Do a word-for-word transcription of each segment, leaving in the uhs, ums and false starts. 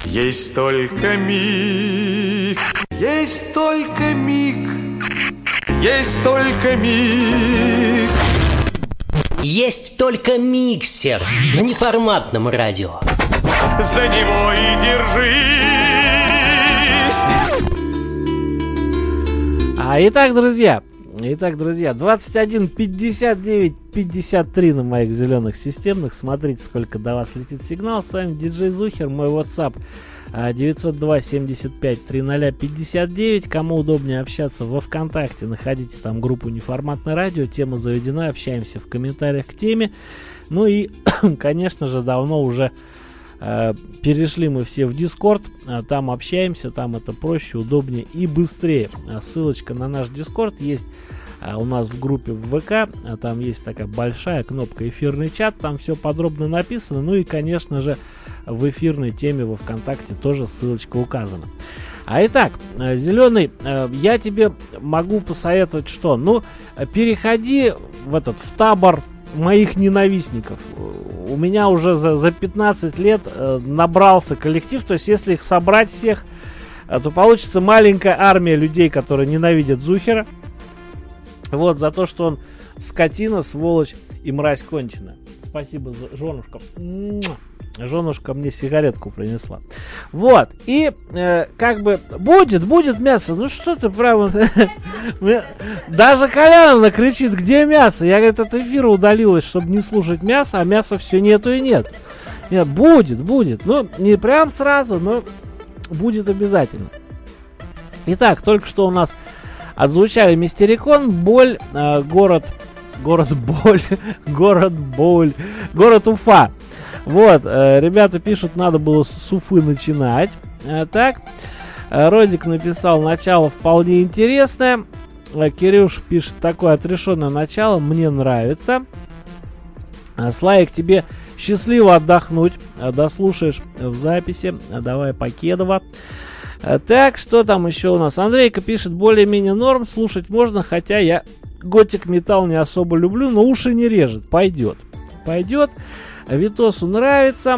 Есть только миг, есть только миг, есть только миг. Есть только миксер на неформатном радио. За него и держись. А, итак, друзья, итак, друзья, двадцать один пятьдесят девять пятьдесят три на моих зеленых системных. Смотрите, сколько до вас летит сигнал. С вами диджей Зухер, мой WhatsApp девятьсот два семьдесят пять тридцать пятьдесят девять. Кому удобнее общаться во ВКонтакте, находите там группу Неформатное радио. Тема заведена, общаемся в комментариях к теме. Ну и, конечно же, давно уже э, перешли мы все в Discord. Там общаемся, там это проще, удобнее и быстрее. Ссылочка на наш Discord есть у нас в группе в ВК. Там есть такая большая кнопка «Эфирный чат», там все подробно написано. Ну и, конечно же, в эфирной теме во ВКонтакте тоже ссылочка указана. А итак, зеленый, я тебе могу посоветовать что? Ну, переходи в этот, в табор моих ненавистников. У меня уже за, за пятнадцать лет набрался коллектив, то есть если их собрать всех, то получится маленькая армия людей, которые ненавидят Зухера. Вот, за то, что он скотина, сволочь и мразь конченая. Спасибо, женушка. Женушка мне сигаретку принесла. Вот, и э, как бы будет, будет мясо. Ну что ты прямо... Даже Коляновна кричит, где мясо? Я, говорит, от эфира удалилась, чтобы не слушать мясо, а мяса все нету и нет. Нет, будет, будет. Ну, не прям сразу, но будет обязательно. Итак, только что у нас отзвучали Мистерикон, Боль, э, город, город Боль, город Боль, город Уфа. Вот, э, ребята пишут, надо было с Уфы начинать. Э, так, э, Родик написал, начало вполне интересное. Э, Кирюш пишет, такое отрешенное начало, мне нравится. Э, Славик, тебе счастливо отдохнуть, э, дослушаешь в записи. Э, давай Покедова. Так, что там еще у нас? Андрейка пишет, более-менее норм, слушать можно, хотя я готик металл не особо люблю, но уши не режет. Пойдет. Пойдет. Витосу нравится.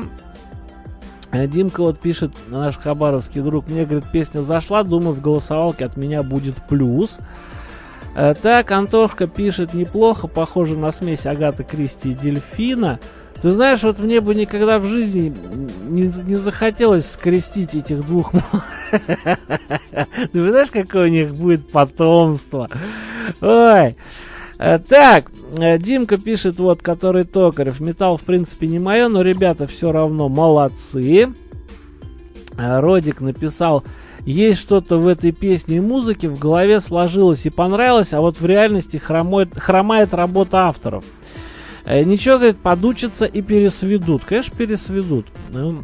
Димка вот пишет, наш хабаровский друг, мне, говорит, песня зашла, думаю, в голосовалке от меня будет плюс. Так, Антошка пишет, неплохо, похоже на смесь Агаты Кристи и Дельфина. Ты знаешь, вот мне бы никогда в жизни не, не захотелось скрестить этих двух. Ты знаешь, какое у них будет потомство? Ой. Так, Димка пишет, вот, который Токарев. Металл, в принципе, не мое, но ребята все равно молодцы. Родик написал, есть что-то в этой песне и музыке, в голове сложилось и понравилось, а вот в реальности хромает, хромает работа авторов. Ничего, говорит, подучатся и пересведут. Конечно, пересведут. Ну,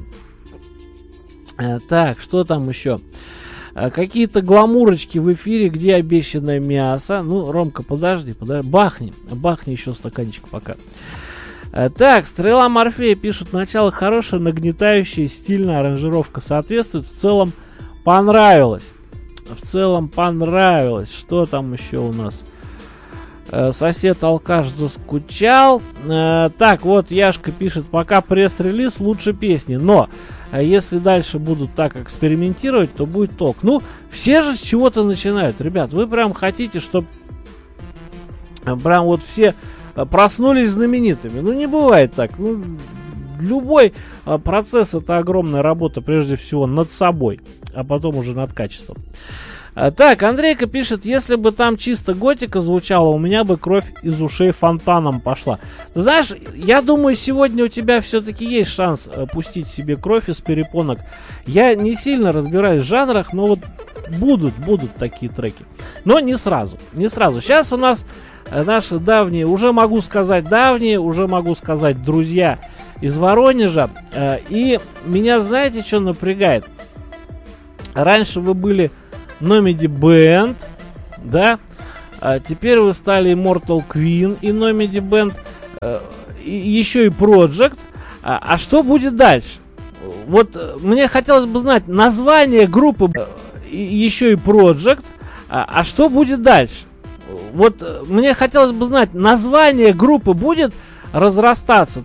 так, что там еще? Какие-то гламурочки в эфире, где обещанное мясо. Ну, Ромка, подожди, подожди. Бахни. Бахни еще стаканчик пока. Так, Стрела Морфея пишут, начало хорошее, нагнетающее, стильная аранжировка соответствует. В целом понравилось. В целом понравилось. Что там еще у нас? Сосед-алкаш заскучал. э, Так, вот Яшка пишет, пока пресс-релиз, лучше песни. Но э, если дальше будут так экспериментировать, то будет ток. Ну, все же с чего-то начинают. Ребят, вы прям хотите, чтобы прям вот все проснулись знаменитыми. Ну, не бывает так. Ну, любой э, процесс — это огромная работа, прежде всего, над собой, а потом уже над качеством. Так, Андрейка пишет, если бы там чисто готика звучала, у меня бы кровь из ушей фонтаном пошла. Ты знаешь, я думаю, сегодня у тебя все-таки есть шанс пустить себе кровь из перепонок. Я не сильно разбираюсь в жанрах, но вот будут, будут такие треки. Но не сразу, не сразу. Сейчас у нас наши давние, уже могу сказать давние, уже могу сказать друзья из Воронежа. И меня, знаете, что напрягает? Раньше вы были Номеди Бенд, да, а теперь вы стали Immortal Queen и Номеди Бенд, э, и еще и Project. А, а что будет дальше? Вот э, мне хотелось бы знать название группы, э, и еще и Project. А, а что будет дальше? Вот э, мне хотелось бы знать, название группы будет разрастаться.